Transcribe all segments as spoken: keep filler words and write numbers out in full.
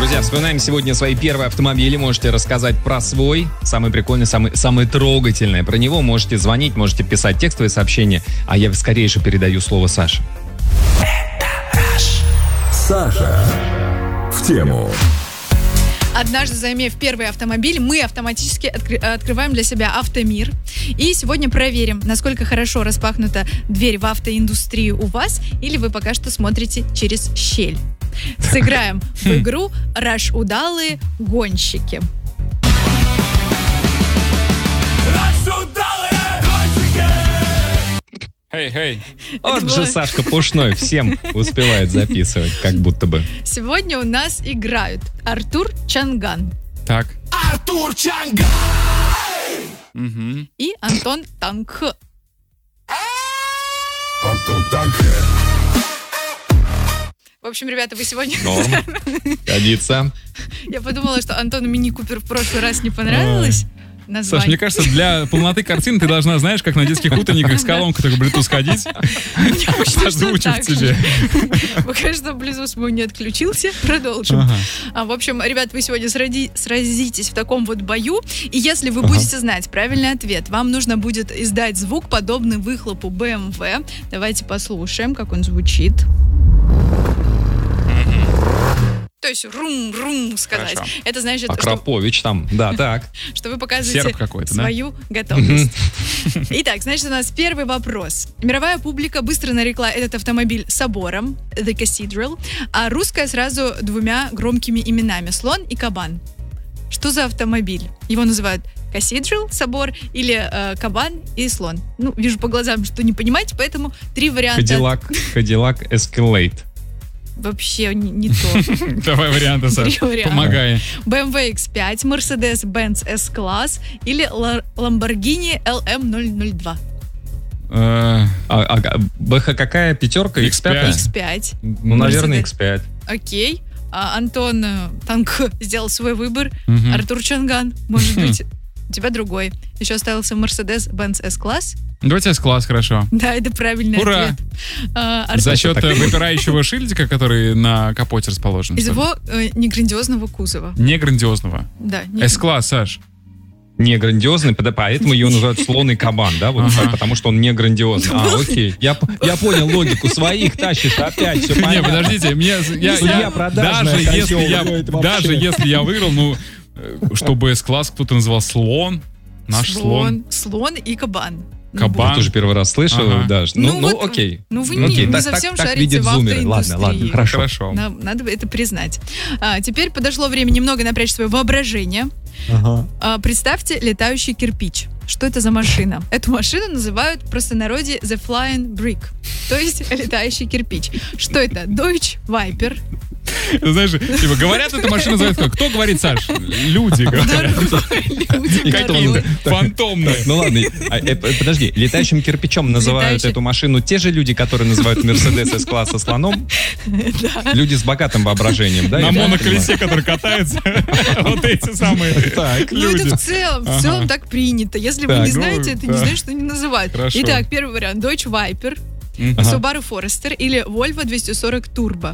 Друзья, вспоминаем сегодня свои первые автомобили. Можете рассказать про свой, самый прикольный, самый, самый трогательный. Про него можете звонить, можете писать текстовые сообщения. А я скорее же передаю слово Саше. Саша в тему. Однажды, заимев первый автомобиль, мы автоматически откры- открываем для себя Автомир. И сегодня проверим, насколько хорошо распахнута дверь в автоиндустрию у вас, или вы пока что смотрите через щель. Сыграем в игру «Раш удалые гонщики». Эй, эй. Вот было... же Сашка Пушной всем успевает записывать, как будто бы. Сегодня у нас играют Артур Чанган. Так. Артур Чанган! Угу. И Антон Танк. Антон Танк. В общем, ребята, вы сегодня... Норм. Годится. Я подумала, что Антону Мини Купер в прошлый раз не понравилось. Название. Саш, мне кажется, для полноты картины ты должна, знаешь, как на детских утренниках с колонкой так в Bluetooth ходить, озвучив тебе. Пока что Bluetooth мой не отключился, продолжим. Ага. А, в общем, ребят, вы сегодня сради, сразитесь в таком вот бою, и если вы будете ага. знать правильный ответ, вам нужно будет издать звук, подобный выхлопу бэ эм вэ. Давайте послушаем, как он звучит. То есть рум-рум сказать. Хорошо. Это значит, Акрапович что, там, да, так. что вы показываете свою да? готовность. Итак, значит, у нас первый вопрос. Мировая публика быстро нарекла этот автомобиль собором, The Cathedral, а русская сразу двумя громкими именами, слон и кабан. Что за автомобиль? Его называют Cathedral, собор, или э, кабан и слон. Ну, вижу по глазам, что не понимаете, поэтому три варианта. Cadillac, Cadillac Escalade. Вообще не, не то. Давай варианты, Саш, помогай. бэ эм вэ икс пять, Mercedes-Benz S-Class или Lamborghini эл эм ноль ноль два. А БХ какая? Пятерка? икс пять? икс пять. Ну, наверное, икс пять. Окей. А Антон Танк сделал свой выбор. Артур Чанган, может быть, у тебя другой. Еще остался Mercedes-Benz S-Class. Давайте S-класс, хорошо. Да, это правильный Ура! ответ. А, Артур... За счет выпирающего шильдика, который на капоте расположен. Из его э, неграндиозного кузова. Не грандиозного. Да. Не... S-класс, Саш. Не грандиозный, поэтому ее называют слон и кабан, да? Вот, ага. Потому что он не грандиозный. А, окей. Я, я понял логику. Своих тащишь опять, все понятно. Не, подождите, мне... Я, я, даже, если я, даже если я выиграл, ну, чтобы S-класс кто-то называл слон, наш слон. Слон, слон и кабан. Кабан. Я тоже первый раз слышал, ага. даже. Ну, ну, ну вот, окей. Ну, вы окей. не, так, не совсем так, шарите так в автоиндустрии. Ладно, ладно, хорошо. хорошо. На, надо это признать. А, теперь подошло время немного напрячь свое воображение. Ага. А, представьте летающий кирпич. Что это за машина? Эту машину называют в простонародье The Flying Brick, то есть летающий кирпич. Что это? Deutsche Viper. Знаешь, типа, говорят, эта машина называется как? Кто говорит, Саш? Люди говорят. Люди какие-то фантомные. Ну ладно, подожди, летающим кирпичом называют эту машину те же люди, которые называют Mercedes S-класса слоном? Люди с богатым воображением, да? На моноколесе, который катается, вот эти самые люди. Ну это в целом, в целом так принято. Если вы не знаете, это не значит, что не называют. Итак, первый вариант. Deutsche Viper, Subaru Forester или Volvo двести сорок Turbo.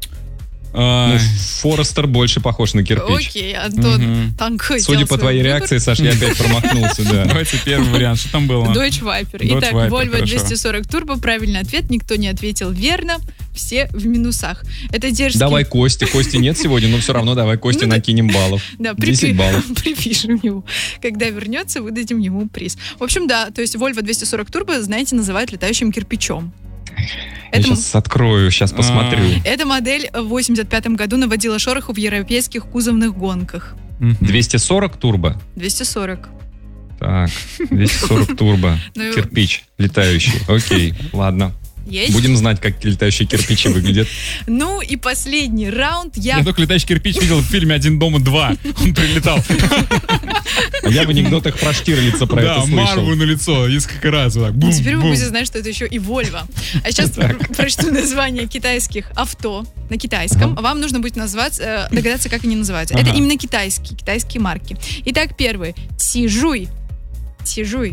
Ну, Форестер больше похож на кирпич. Окей, Антон, угу. Танк. Судя по твоей выбор. реакции, Саш, я опять промахнулся, да. Давайте первый вариант. Что там было? Deutsche Viper. Dodge Итак, Viper, Volvo хорошо. двести сорок Turbo. Правильный ответ. Никто не ответил верно. Все в минусах. Это дерзкий... Давай Кости. Кости нет сегодня, но все равно давай Кости ну, накинем баллов. Да, десять баллов. Припишем ему. Когда вернется, выдадим ему приз. В общем, да, то есть Volvo двести сорок Turbo, знаете, называют летающим кирпичом. Я это... сейчас открою, сейчас посмотрю. Эта модель в восемьдесят пятом году наводила шороху в европейских кузовных гонках. двести сорок турбо? двести сорок. Так, двести сорок турбо. Кирпич летающий. Окей, ладно. Есть? Будем знать, как летающие кирпичи выглядят. Ну и последний раунд. Я, я только летающий кирпич видел в фильме «Один дома два». Он прилетал. А я в анекдотах про Штирлица про это слышал. Да, Марву на лицо несколько раз. Вот так. Бум, теперь вы бум. будете знать, что это еще и Volvo. А сейчас прочту название китайских авто на китайском. Ага. Вам нужно будет назвать, э, догадаться, как они называются. Ага. Это именно китайские, китайские марки. Итак, первый. Цижуй. Цижуй.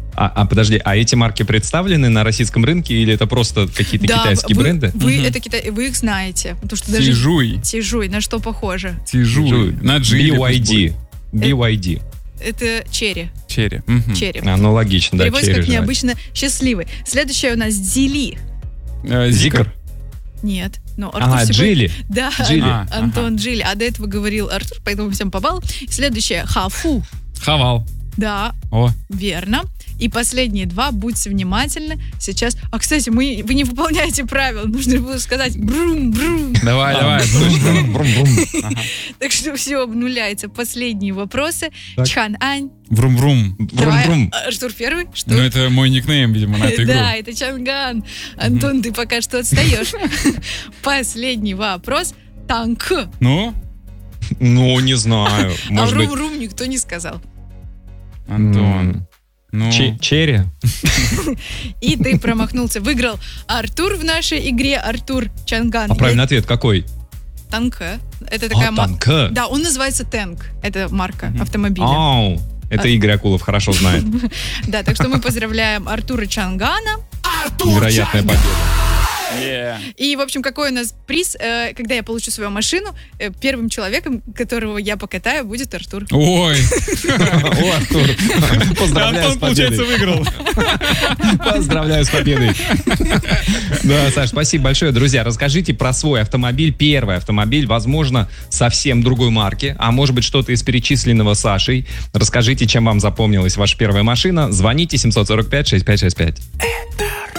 А, а подожди, а эти марки представлены на российском рынке или это просто какие-то Да, китайские вы, бренды? Вы, Мгм. это кита... вы их знаете. Потому что даже... Тижуй. Тижуй, на что похоже? Тижуй. На Джили. би уай ди. би уай ди. Это черри. Черри. Мгм. Черри. А, ну логично, да, Переводится черри как же. необычно счастливый. Следующее у нас Дзили. Э, Зикр? Нет. Но Артур А, сегодня- Джили. Да, Джили. А, Антон ага. Джили. А до этого говорил Артур, поэтому всем побал. Следующее Хафу. Хавал. Да, О, верно. И последние два, будьте внимательны. Сейчас... А, кстати, мы, вы не выполняете правила. Нужно было сказать брум-брум. давай, А, давай. точно. Брум-брум. Так что все обнуляется. Последние вопросы. Так. Чхан-Ань. Врум-врум. Давай, Брум-брум. Артур первый. Что? Ну, это мой никнейм, видимо, на эту игру. Да, это Чанган. Антон, ты пока что отстаешь. Последний вопрос. Танк. Ну, Ну, не знаю. А Может быть... рум-рум никто не сказал. Антон. Ну, Че- Черри? И ты промахнулся. Выиграл Артур в нашей игре. Артур Чанган. А правильный ответ какой? Танк. Это такая А, ма- танк. Да, он называется Тэнк. Это марка автомобиля. Ау, это А- Игорь Акулов хорошо знает. Да, так что мы поздравляем Артура Чангана. Невероятная победа. yeah. И, в общем, какой у нас приз, э, когда я получу свою машину, э, первым человеком, которого я покатаю, будет Артур. Ой, О, Артур, поздравляю с Антон, получается, победой. выиграл. Поздравляю с победой. Да, Саш, спасибо большое. Друзья, расскажите про свой автомобиль. Первый автомобиль, возможно, совсем другой марки, а может быть, что-то из перечисленного Сашей. Расскажите, чем вам запомнилась ваша первая машина. Звоните семь сорок пять шестьдесят пять шестьдесят пять.